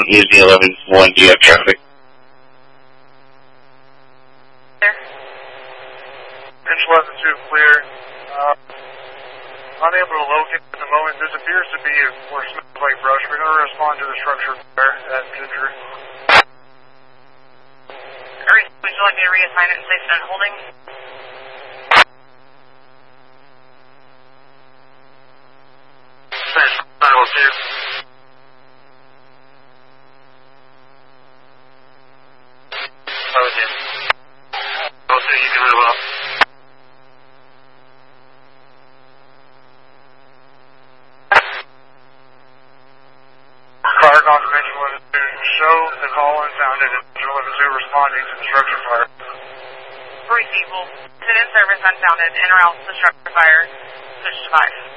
ESD 11-1, do you have traffic? There. Inch 11-2 clear. Unable to locate at the moment. This appears to be or smells like brush. We're going to respond to the structure fire at Ginger. Would you like me to reassign it and place it on holding? Thanks. 912. Okay, you can move up. Fire confirmation 11-2. Show the call unfounded at 11-2 responding to the structure fire. Receive. Will sit in service unfounded. En route to structure fire. Switch to 5.